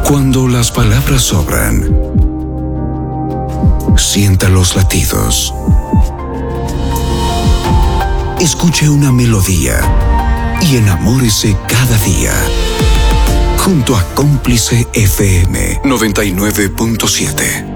Cuando las palabras sobran, sienta los latidos. Escuche una melodía y enamórese cada día. Junto a Cómplice FM 99.7.